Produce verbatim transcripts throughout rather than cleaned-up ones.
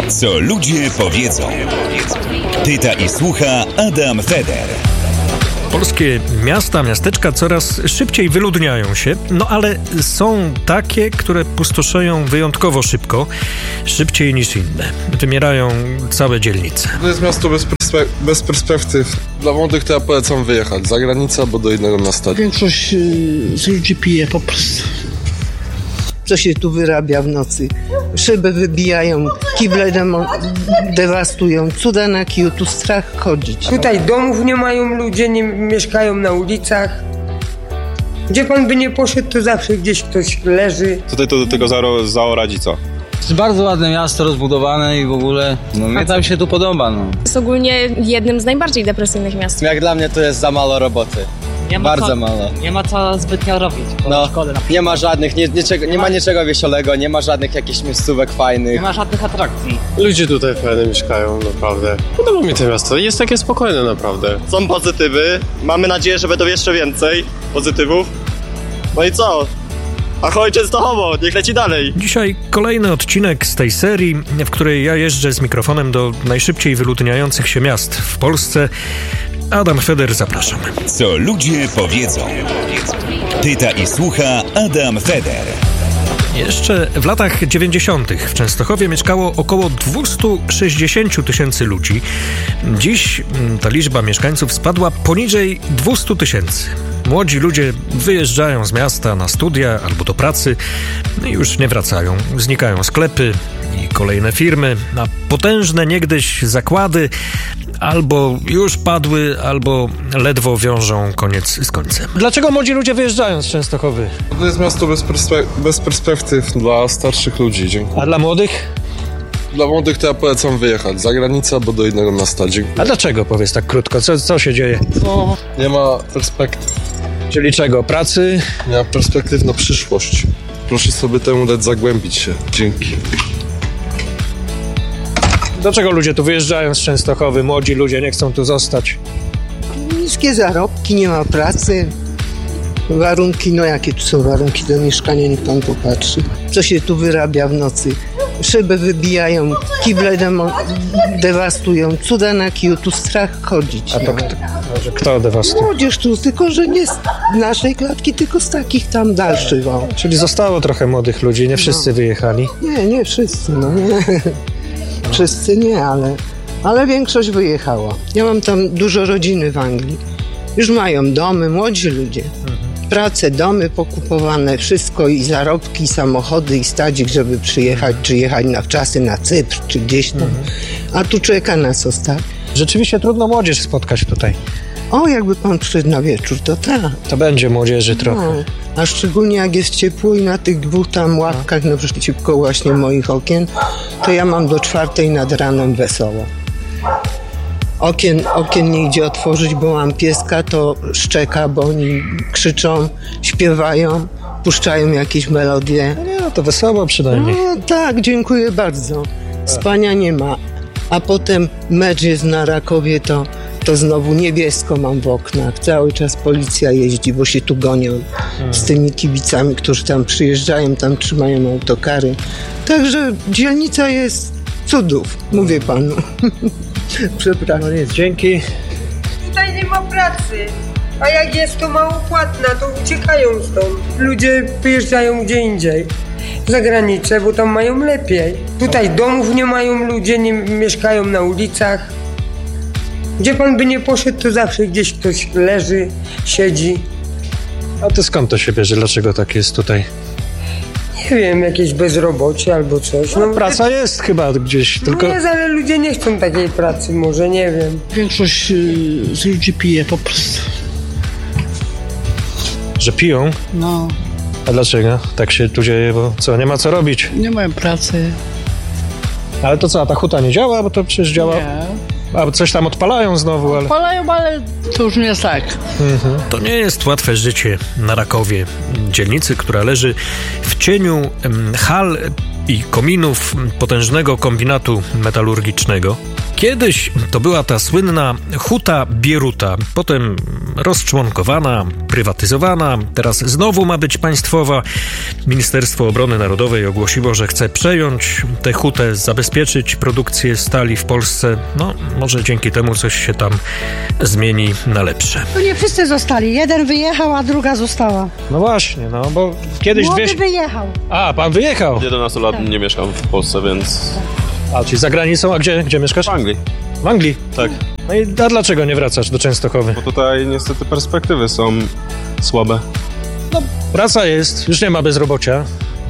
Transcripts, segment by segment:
Co ludzie powiedzą. Pyta i słucha Adam Feder. Polskie miasta, miasteczka coraz szybciej wyludniają się, no ale są takie, które pustoszeją wyjątkowo szybko, szybciej niż inne. Wymierają całe dzielnice. To jest miasto bez, perspe- bez perspektyw. Dla młodych to ja polecam wyjechać za granicę albo do innego miasta. Większość yy, z ludzi pije po prostu. Co się tu wyrabia w nocy? Szyby wybijają, kible demo- dewastują, cuda na kiju, tu strach chodzić. Tutaj domów nie mają ludzie, nie mieszkają na ulicach. Gdzie pan by nie poszedł, to zawsze gdzieś ktoś leży. Tutaj to do tego zaro, zaorać i co? Jest bardzo ładne miasto, rozbudowane i w ogóle, no mnie tam się tu podoba, no. Jest ogólnie jednym z najbardziej depresyjnych miast. Jak dla mnie to jest za mało roboty. Nie ma Bardzo co, mało. Nie ma co zbytnio robić. No, szkole na nie ma żadnych, nie, niczego, nie ma niczego wiesiołego, nie ma żadnych jakichś miejscówek fajnych. Nie ma żadnych atrakcji. Ludzie tutaj fajnie mieszkają, naprawdę. Podoba mi to miasto, jest takie spokojne naprawdę. Są pozytywy, mamy nadzieję, że będą jeszcze więcej pozytywów. No i co? Ahoj Częstochowo, niech leci dalej. Dzisiaj kolejny odcinek z tej serii, w której ja jeżdżę z mikrofonem do najszybciej wyludniających się miast w Polsce. Adam Feder, zapraszam. Co ludzie powiedzą. Pyta i słucha Adam Feder. Jeszcze w latach dziewięćdziesiątych w Częstochowie mieszkało około dwieście sześćdziesiąt tysięcy ludzi. Dziś ta liczba mieszkańców spadła poniżej dwieście tysięcy. Młodzi ludzie wyjeżdżają z miasta na studia albo do pracy i już nie wracają. Znikają sklepy i kolejne firmy, a potężne niegdyś zakłady albo już padły, albo ledwo wiążą koniec z końcem. Dlaczego młodzi ludzie wyjeżdżają z Częstochowy? To jest miasto bez, perspe- bez perspektyw dla starszych ludzi. Dziękuję. A dla młodych? Dla młodych to ja polecam wyjechać za granicę albo do innego miasta. Dziękuję. A dlaczego, powiedz tak krótko, co, co się dzieje? No, nie ma perspektyw. Czyli czego? Pracy? Nie ma perspektyw na przyszłość. Proszę sobie temu dać zagłębić się. Dzięki. Dlaczego ludzie tu wyjeżdżają z Częstochowy? Młodzi ludzie nie chcą tu zostać. Niskie zarobki, nie ma pracy. Warunki, no jakie tu są warunki do mieszkania, niech pan popatrzy. Co się tu wyrabia w nocy? Szyby wybijają, kible demo- dewastują, cuda na kiju, tu strach chodzić. A to kto, może kto dewastuje? Młodzież tu, tylko że nie z naszej klatki, tylko z takich tam dalszych. O. Czyli zostało trochę młodych ludzi, nie wszyscy no. wyjechali? Nie, nie wszyscy, no nie. Wszyscy nie, ale, ale większość wyjechała. Ja mam tam dużo rodziny w Anglii. Już mają domy, młodzi ludzie. Prace, domy pokupowane, wszystko i zarobki, i samochody, i stadzik, żeby przyjechać, czy jechać na wczasy na Cypr, czy gdzieś tam. A tu czeka nas ostatnio. Rzeczywiście trudno młodzież spotkać tutaj. O, jakby pan przyszedł na wieczór, to tak. To będzie młodzieży trochę. No, a szczególnie jak jest ciepło i na tych dwóch tam ławkach naprzeciwko właśnie moich okien, to ja mam do czwartej nad ranem wesoło. Okien, okien nie idzie otworzyć, bo mam pieska, to szczeka, bo oni krzyczą, śpiewają, puszczają jakieś melodie. No nie, no to wesoło przynajmniej. No tak, dziękuję bardzo. Spania nie ma. A potem mecz jest na Rakowie, to, to znowu niebiesko mam w oknach. Cały czas policja jeździ, bo się tu gonią z tymi kibicami, którzy tam przyjeżdżają, tam trzymają autokary. Także dzielnica jest cudów, mówię panu. Przepraszam. No nic, dzięki. Tutaj nie ma pracy. A jak jest to mało płatna, to uciekają stąd. Ludzie wyjeżdżają gdzie indziej. Za granicę, bo tam mają lepiej. Tutaj domów nie mają ludzie, nie mieszkają na ulicach. Gdzie pan by nie poszedł, to zawsze gdzieś ktoś leży, siedzi. A to skąd to się bierze? Dlaczego tak jest tutaj? Nie wiem, jakieś bezrobocie albo coś. No, praca jest chyba gdzieś, tylko... Nie jest, ale ludzie nie chcą takiej pracy, może, nie wiem. Większość yy, z ludzi pije po prostu. Że piją? No. A dlaczego tak się tu dzieje? Bo co, nie ma co robić? Nie mają pracy. Ale to co, a ta huta nie działa? Bo to przecież działa... Nie. A coś tam odpalają znowu, ale... Odpalają, ale to już nie jest tak. Mhm. To nie jest łatwe życie na Rakowie, dzielnicy, która leży w cieniu hal i kominów potężnego kombinatu metalurgicznego. Kiedyś to była ta słynna Huta Bieruta, potem rozczłonkowana, prywatyzowana, teraz znowu ma być państwowa. Ministerstwo Obrony Narodowej ogłosiło, że chce przejąć tę hutę, zabezpieczyć produkcję stali w Polsce. No, może dzięki temu coś się tam zmieni na lepsze. To nie wszyscy zostali. Jeden wyjechał, a druga została. No właśnie, no bo kiedyś... Młody Dwieś... wyjechał. A, pan wyjechał? jedenaście lat Tak. nie mieszkam w Polsce, więc... A, czyli za granicą, a gdzie, gdzie mieszkasz? W Anglii. W Anglii? Tak. No i a dlaczego nie wracasz do Częstochowy? Bo tutaj niestety perspektywy są słabe. No, praca jest, już nie ma bezrobocia.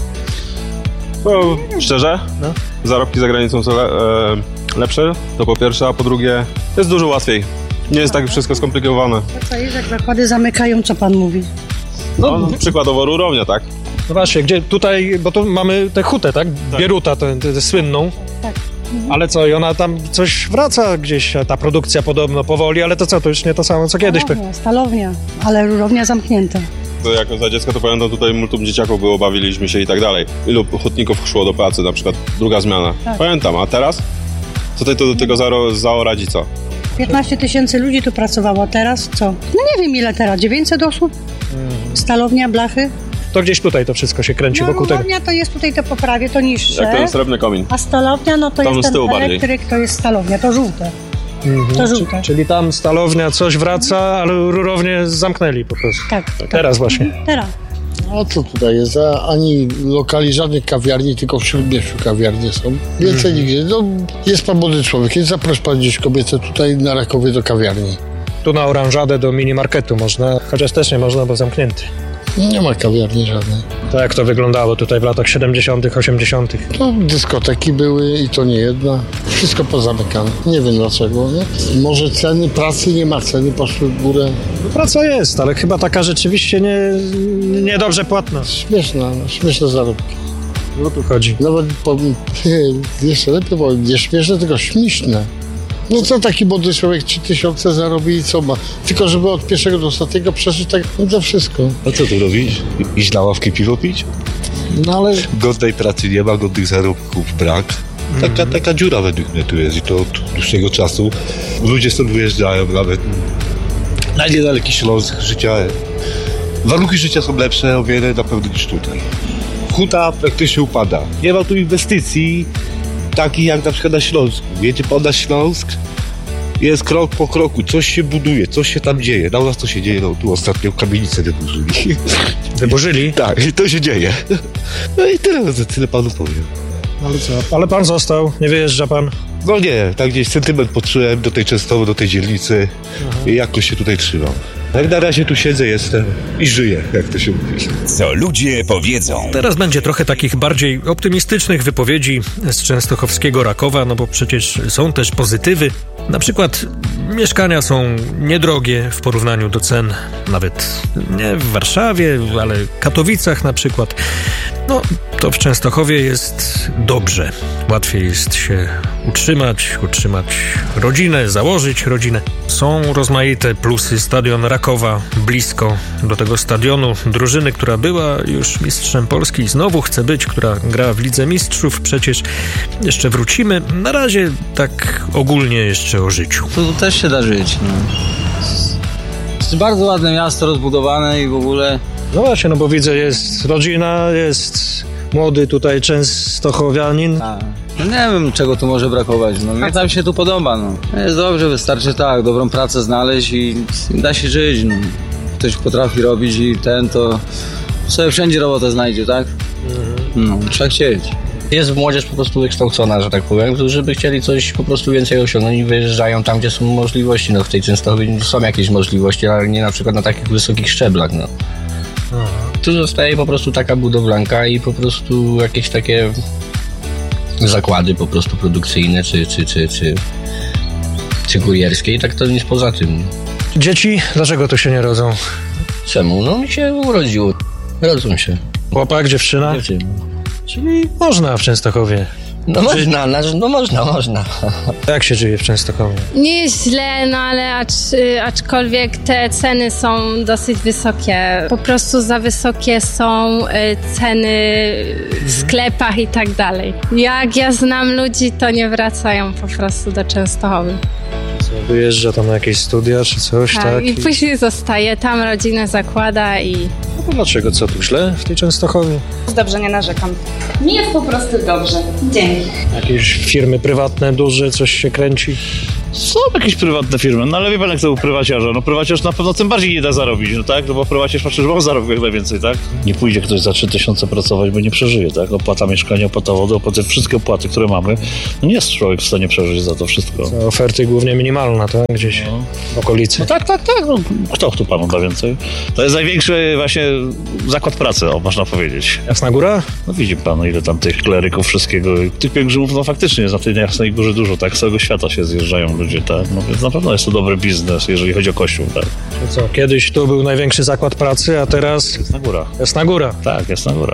No, szczerze, no. zarobki za granicą są le, e, lepsze, to po pierwsze, a po drugie jest dużo łatwiej. Nie jest tak wszystko skomplikowane. To co jest, jak zakłady zamykają, co pan mówi? No, no przykładowo rurownia, tak? No właśnie, gdzie tutaj, bo tu mamy tę hutę, tak? Tak. Bieruta, tę, tę, tę słynną. Tak. Mhm. Ale co, i ona tam coś wraca gdzieś, ta produkcja podobno powoli, ale to co, to już nie to samo co kiedyś. Stalownia, stalownia, ale rurownia zamknięta. To jako za dziecka to pamiętam, tutaj multum dzieciaków było, bawiliśmy się i tak dalej. Ilu hutników szło do pracy, na przykład druga zmiana. Tak. Pamiętam, a teraz? Co tutaj to do tego zaro, zaoradzi co? piętnaście tysięcy ludzi tu pracowało, teraz co? No nie wiem ile teraz, dziewięćset osób? Stalownia, blachy? To gdzieś tutaj to wszystko się kręci No wokół tego. rurownia to jest tutaj to po prawie, to niższe. Jak ten srebrny komin. A stalownia, no to Tam jest z tyłu ten bardziej. elektryk, to jest stalownia, to żółte. Mhm. To żółte. Czyli tam stalownia coś wraca, ale rurownię zamknęli po prostu. Tak. Teraz właśnie. Teraz. A co tutaj jest? A ani lokali, żadnych kawiarni, tylko w Śródmieściu kawiarnie są. Więcej Mhm. nigdzie. No, jest pan młody człowiek, jest zaproś pan gdzieś kobietę tutaj na Rakowie do kawiarni. Tu na Oranżadę do minimarketu można, chociaż też nie można, bo zamknięty. Nie ma kawiarni żadnej. To jak to wyglądało tutaj w latach siedemdziesiątych, osiemdziesiątych? To dyskoteki były i to nie jedna. Wszystko pozamykane. Nie wiem dlaczego. Nie? Może ceny pracy, nie ma ceny, poszły w górę. No, praca jest, ale chyba taka rzeczywiście nie, niedobrze płatna. Śmieszna, śmieszne zarobki. No tu chodzi. Nawet po, jeszcze lepiej, bo nie śmieszne, tylko śmieszne. No co taki młody człowiek trzy tysiące zarobi i co ma? Tylko żeby od pierwszego do ostatniego przeżyć, tak no to wszystko. A co tu robić? Iść na ławkę piwo pić? No ale... Godnej pracy nie ma, godnych zarobków brak. Taka, Mhm. taka dziura według mnie tu jest i to od dłuższego czasu. Ludzie stąd wyjeżdżają nawet na niedaleki Śląsk życia. Warunki życia są lepsze o wiele na pewno niż tutaj. Huta praktycznie upada. Nie ma tu inwestycji takich jak na przykład na Śląsku. Jedzie pan na Śląsk, jest krok po kroku, coś się buduje, coś się tam dzieje. No u nas to się dzieje, no tu ostatnio kamienicę wyburzyli. Wyburzyli? Tak, to się dzieje. No i tyle, tyle panu powiem. Ale co? Ale pan został, nie wyjeżdża pan? No nie, tak gdzieś sentyment poczułem do tej Częstochowy, do tej dzielnicy i jakoś się tutaj trzymam. Jak na razie tu siedzę, jestem i żyję, jak to się mówi. Co ludzie powiedzą. Teraz będzie trochę takich bardziej optymistycznych wypowiedzi z częstochowskiego Rakowa, no bo przecież są też pozytywy. Na przykład mieszkania są niedrogie w porównaniu do cen, nawet nie w Warszawie, ale Katowicach na przykład. No, to w Częstochowie jest dobrze. Łatwiej jest się utrzymać, utrzymać rodzinę, założyć rodzinę. Są rozmaite plusy. Stadion Rakowa blisko do tego stadionu. Drużyny, która była już mistrzem Polski i znowu chce być, która gra w Lidze Mistrzów. Przecież jeszcze wrócimy. Na razie tak ogólnie jeszcze o życiu. Tu też się da żyć. No. Jest bardzo ładne miasto, rozbudowane i w ogóle... No właśnie, no bo widzę, jest rodzina, jest młody tutaj częstochowianin. A, no nie wiem, czego tu może brakować. No, mnie tam się tu podoba. No. Jest dobrze, wystarczy tak, dobrą pracę znaleźć i, i da się żyć. No. Ktoś potrafi robić i ten to sobie wszędzie robotę znajdzie, tak? No, trzeba chcieć. Jest młodzież po prostu wykształcona, że tak powiem, którzy by chcieli coś po prostu więcej osiągnąć i wyjeżdżają tam, gdzie są możliwości. No w tej Częstochowie są jakieś możliwości, ale nie na przykład na takich wysokich szczeblach, no. Aha. Tu zostaje po prostu taka budowlanka i po prostu jakieś takie zakłady po prostu produkcyjne, czy, czy, czy, czy, czy kurierskie i tak to nic poza tym. Dzieci? Dlaczego tu się nie rodzą? Czemu? No mi się urodziło. Rodzą się. Chłopak, dziewczyna? Dziewczyna. Czyli można w Częstochowie. No można, no, no można, można. Jak się żyje w Częstochowie? Nie jest źle, no ale acz, aczkolwiek te ceny są dosyć wysokie. Po prostu za wysokie są ceny w sklepach i tak dalej. Jak ja znam ludzi, to nie wracają po prostu do Częstochowy. Wyjeżdża tam na jakieś studia czy coś, tak? tak? I później zostaje, tam rodzinę zakłada i... No dlaczego? Co tu źle w tej Częstochowie? Dobrze, nie narzekam. Mi jest po prostu dobrze. Dzięki. Jakieś firmy prywatne, duże, coś się kręci? Są jakieś prywatne firmy, no ale wie pan jak to u prywaciarza, no prywaciarz na pewno tym bardziej nie da zarobić, no tak, no bo prywaciarz patrzy, że on zarobił jak najwięcej, tak? Nie pójdzie ktoś za trzy tysiące pracować, bo nie przeżyje, tak? Opłata mieszkania, opłata wody, opłata wszystkie opłaty, które mamy, no nie jest człowiek w stanie przeżyć za to wszystko. To oferty głównie minimalna, tak? Gdzieś no. w okolicy. No tak, tak, tak, no kto tu panu da więcej? To jest największy właśnie zakład pracy, o, można powiedzieć. Jasna Góra? No widzi pan, ile tam tych kleryków, wszystkiego, tych pielgrzymów, no faktycznie jest na tej Jasnej Górze dużo, tak? Z całego świata się zjeżdżają ludzie, tak? No więc na pewno jest to dobry biznes, jeżeli chodzi o Kościół, tak? No co, kiedyś tu był największy zakład pracy, a teraz... Jasna Góra. Jasna Góra. Tak, Jasna Góra.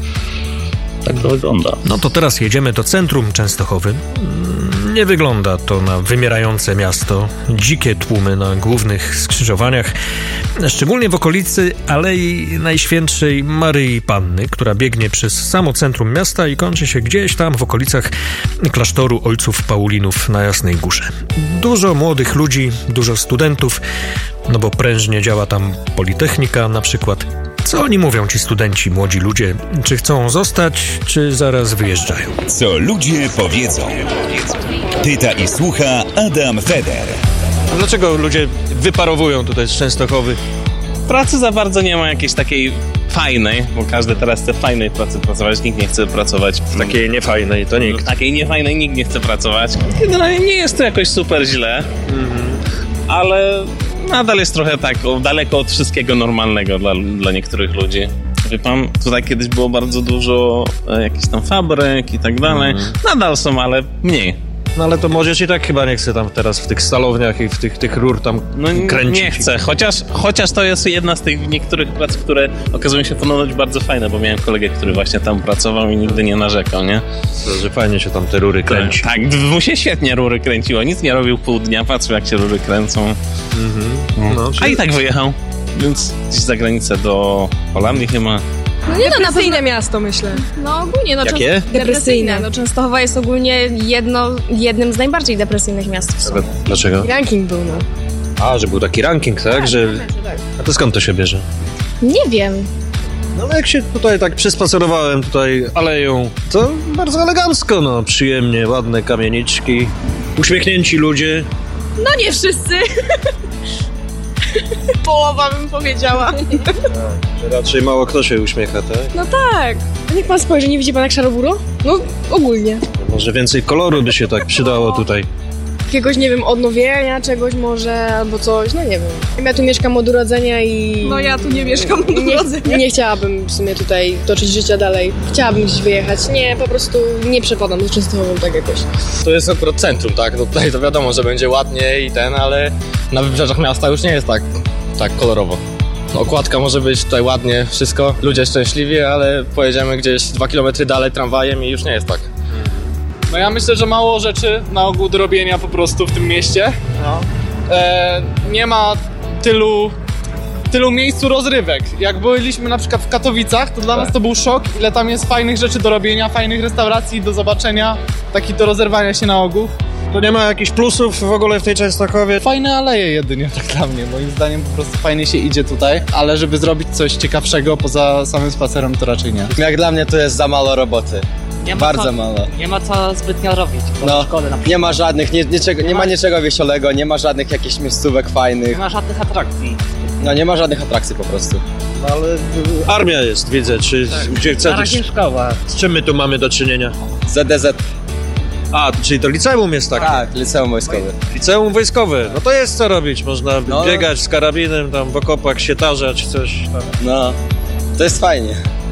Tak to wygląda. No to teraz jedziemy do centrum Częstochowy. Nie wygląda to na wymierające miasto. Dzikie tłumy na głównych skrzyżowaniach, szczególnie w okolicy Alei Najświętszej Maryi Panny, która biegnie przez samo centrum miasta i kończy się gdzieś tam w okolicach klasztoru Ojców Paulinów na Jasnej Górze. Dużo młodych ludzi, dużo studentów, no bo prężnie działa tam Politechnika na przykład. Co oni mówią, ci studenci, młodzi ludzie? Czy chcą zostać, czy zaraz wyjeżdżają? Co ludzie powiedzą? Pyta i słucha Adam Feder. Dlaczego ludzie wyparowują tutaj z Częstochowy? Pracy za bardzo nie ma jakiejś takiej fajnej, bo każdy teraz chce w fajnej pracy pracować, nikt nie chce pracować w takiej niefajnej, to nikt. W takiej niefajnej nikt nie chce pracować. Generalnie nie jest to jakoś super źle, mhm. ale nadal jest trochę tak daleko od wszystkiego normalnego dla, dla niektórych ludzi. Wie pan, tutaj kiedyś było bardzo dużo e, jakichś tam fabryk i tak dalej. Mhm. Nadal są, ale mniej. No ale to młodzież i tak chyba nie chce tam teraz w tych stalowniach i w tych, tych rur tam no, kręcić. Nie chce, chociaż, chociaż to jest jedna z tych niektórych prac, które okazują się ponoć bardzo fajne, bo miałem kolegę, który właśnie tam pracował i nigdy nie narzekał, nie? To, że fajnie się tam te rury kręci. Tak, tak, mu się świetnie rury kręciło, nic nie robił pół dnia, patrzył jak się rury kręcą. Mhm. No, czyli... A i tak wyjechał, więc gdzieś za granicę do Holandii chyba. No nie, no, depresyjne pewno... miasto, myślę. No ogólnie, no Jakie? Częst... Depresyjne. No Częstochowa jest ogólnie jedno, jednym z najbardziej depresyjnych miast w sumie. Dlaczego? Ranking był, no. A, że był taki ranking, tak? tak że... tak. A to skąd to się bierze? Nie wiem. No ale jak się tutaj tak przespacerowałem tutaj aleją, to bardzo elegancko, no. Przyjemnie, ładne kamieniczki, uśmiechnięci ludzie. No nie wszyscy. Połowa bym powiedziała. A, że raczej mało kto się uśmiecha, tak? No tak. A niech pan spojrzy, nie widzi pan jak szaroburo? No ogólnie. Może więcej koloru by się tak przydało tutaj. Jakiegoś, nie wiem, odnowienia czegoś może, albo coś, no nie wiem. Ja tu mieszkam od urodzenia i... No ja tu nie mieszkam od urodzenia. Nie, nie chciałabym w sumie tutaj toczyć życia dalej. Chciałabym gdzieś wyjechać. Nie, po prostu nie przepadam z Częstochową tak jakoś. To jest akurat centrum, tak? No tutaj to wiadomo, że będzie ładnie i ten, ale na wybrzeżach miasta już nie jest tak, tak kolorowo. Okładka może być tutaj ładnie, wszystko, ludzie szczęśliwi, ale pojedziemy gdzieś dwa kilometry dalej tramwajem i już nie jest tak. No ja myślę, że mało rzeczy na ogół do robienia po prostu w tym mieście. No. E, nie ma tylu, tylu miejsc rozrywek. Jak byliśmy na przykład w Katowicach, to dla tak. nas to był szok, ile tam jest fajnych rzeczy do robienia, fajnych restauracji do zobaczenia, takich do rozerwania się na ogół. To nie ma jakichś plusów w ogóle w tej Częstochowie? Fajne aleje jedynie, tak dla mnie. Moim zdaniem po prostu fajnie się idzie tutaj, ale żeby zrobić coś ciekawszego poza samym spacerem, to raczej nie. Jak dla mnie to jest za mało roboty. Nie ma Bardzo co, mało. Nie ma co zbytnio robić. No, szkole na nie ma żadnych, nie, niczego, nie, nie ma niczego wiesiołego, nie ma żadnych jakichś miejscówek fajnych. Nie ma żadnych atrakcji. No nie ma żadnych atrakcji po prostu. No, ale armia jest, widzę, czy tak. gdzie chcesz. Z czym my tu mamy do czynienia? Z D Z. A, czyli to liceum jest takie? Tak, liceum wojskowe. Liceum wojskowe, no to jest co robić, można no. biegać z karabinem, tam w okopach się tarzać, coś tam. No, to jest fajnie.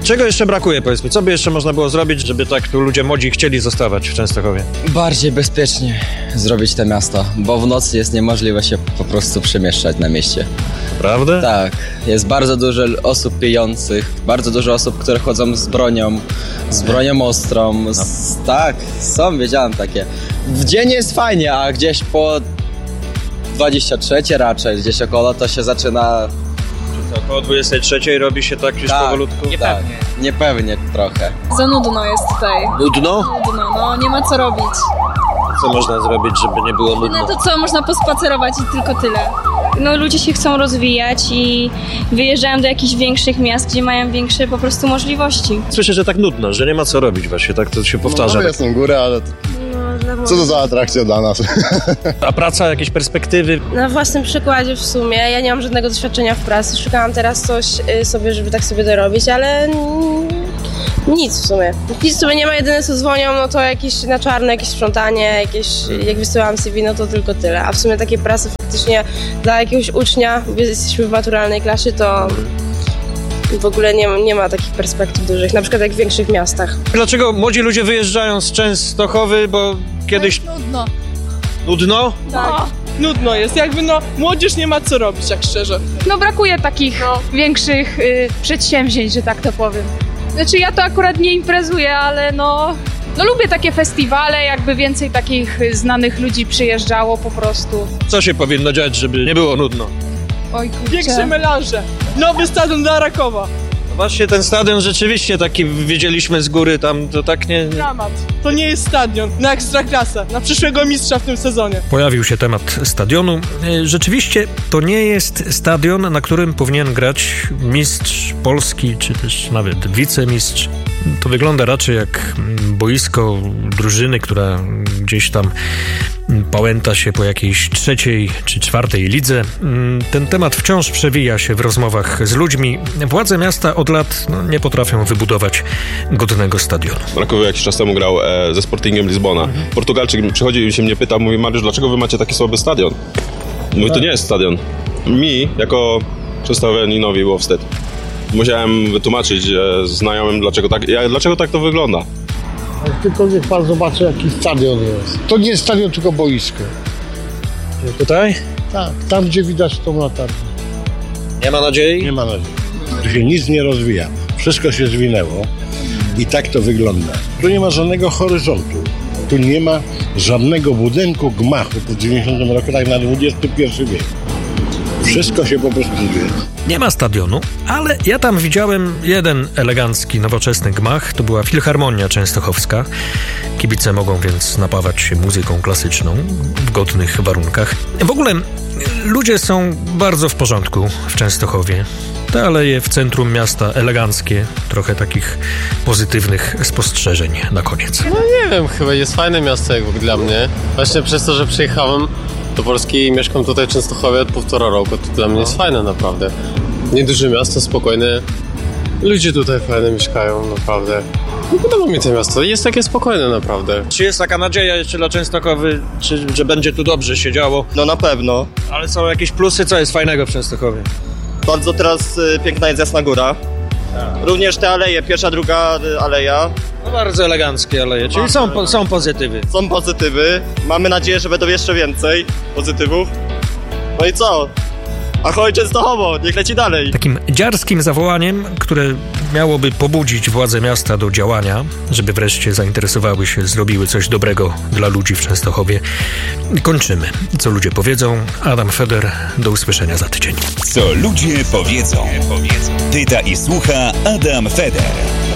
Czego jeszcze brakuje, powiedzmy? Co by jeszcze można było zrobić, żeby tak tu ludzie młodzi chcieli zostawać w Częstochowie? Bardziej bezpiecznie zrobić te miasta, bo w nocy jest niemożliwe się po prostu przemieszczać na mieście. Prawda? Tak. Jest bardzo dużo osób pijących, bardzo dużo osób, które chodzą z bronią, z bronią ostrą. Z, tak, są, wiedziałem takie. W dzień jest fajnie, a gdzieś po dwudziestej trzeciej raczej, gdzieś około to się zaczyna... Około dwudziestej trzeciej robi się tak już tak, powolutku? Niepewnie. Tak, niepewnie trochę. Za nudno jest tutaj. Nudno? Nudno, no nie ma co robić. Co można zrobić, żeby nie było nudno? No to co, można pospacerować i tylko tyle. No ludzie się chcą rozwijać i wyjeżdżają do jakichś większych miast, gdzie mają większe po prostu możliwości. Słyszę, że tak nudno, że nie ma co robić właśnie, tak to się powtarza. No, mamy jasną górę, ale to... co to za atrakcja dla nas? A praca, jakieś perspektywy? Na własnym przykładzie w sumie, ja nie mam żadnego doświadczenia w pracy, szukałam teraz coś sobie, żeby tak sobie dorobić, ale nic w sumie. Nic w sumie nie ma, jedyne co dzwonią, no to jakieś na czarno, jakieś sprzątanie, jakieś, jak wysyłam C V, no to tylko tyle. A w sumie takie pracy faktycznie dla jakiegoś ucznia, jesteśmy w maturalnej klasie, to w ogóle nie, nie ma takich perspektyw dużych, na przykład jak w większych miastach. Dlaczego młodzi ludzie wyjeżdżają z Częstochowy, bo kiedyś... Nudno. Nudno? Tak. No. Nudno jest, jakby no młodzież nie ma co robić, jak szczerze. No brakuje takich no. większych y, przedsięwzięć, że tak to powiem. Znaczy ja to akurat nie imprezuję, ale no, no lubię takie festiwale, jakby więcej takich znanych ludzi przyjeżdżało po prostu. Co się powinno dziać, żeby nie było nudno? Oj kurczę. Większe melanże, nowy stadion dla Rakowa. Właśnie ten stadion rzeczywiście taki widzieliśmy z góry, tam to tak nie... Dramat. To nie jest stadion na Ekstraklasę, na przyszłego mistrza w tym sezonie. Pojawił się temat stadionu. Rzeczywiście to nie jest stadion, na którym powinien grać mistrz Polski, czy też nawet wicemistrz. To wygląda raczej jak boisko drużyny, która gdzieś tam pałęta się po jakiejś trzeciej czy czwartej lidze. Ten temat wciąż przewija się w rozmowach z ludźmi. Władze miasta od lat no, nie potrafią wybudować godnego stadionu. Rakowy jakiś czas temu grał e, ze Sportingiem Lizbona. Mhm. Portugalczyk przychodzi i się mnie pyta, mówi: Mariusz, dlaczego wy macie taki słaby stadion? Mówi, to nie jest stadion. Mi, jako Częstochowianinowi, było wstyd. Musiałem wytłumaczyć e, znajomym, dlaczego tak, ja, dlaczego tak to wygląda. Tylko niech pan zobaczy, jaki stadion jest. To nie jest stadion, tylko boisko. Tutaj? Tak, tam gdzie widać tą latarnię. Nie ma nadziei? Nie ma nadziei. Tu się nic nie rozwija. Wszystko się zwinęło i tak to wygląda. Tu nie ma żadnego horyzontu. Tu nie ma żadnego budynku, gmachu po dziewięćdziesiątym roku, tak na dwudziesty pierwszy wiek. Wszystko się po prostu dzieje. Nie ma stadionu, ale ja tam widziałem jeden elegancki, nowoczesny gmach. To była Filharmonia Częstochowska. Kibice mogą więc napawać się muzyką klasyczną w godnych warunkach. W ogóle ludzie są bardzo w porządku w Częstochowie. Te aleje w centrum miasta eleganckie, trochę takich pozytywnych spostrzeżeń na koniec. No nie wiem, chyba jest fajne miasto jak dla mnie. Właśnie przez to, że przyjechałem do Polski i mieszkam tutaj w Częstochowie od półtora roku, to dla mnie jest fajne naprawdę. Nieduże miasto, spokojne. Ludzie tutaj fajne mieszkają, naprawdę. No podoba mi to miasto, jest takie spokojne naprawdę. Czy jest taka nadzieja jeszcze dla Częstochowy, czy, że będzie tu dobrze się działo? No na pewno. Ale są jakieś plusy, co jest fajnego w Częstochowie? Bardzo teraz y, piękna jest Jasna Góra. Tak. Również te aleje, pierwsza, druga y, aleja. No bardzo eleganckie aleje, czyli są, po, są pozytywy. Są pozytywy. Mamy nadzieję, że będą jeszcze więcej pozytywów. No i co? Ahoj Częstochowo, niech leci dalej. Takim dziarskim zawołaniem, które miałoby pobudzić władze miasta do działania, żeby wreszcie zainteresowały się, zrobiły coś dobrego dla ludzi w Częstochowie. Kończymy. Co ludzie powiedzą? Adam Feder, do usłyszenia za tydzień. Co ludzie powiedzą? Pyta i słucha Adam Feder.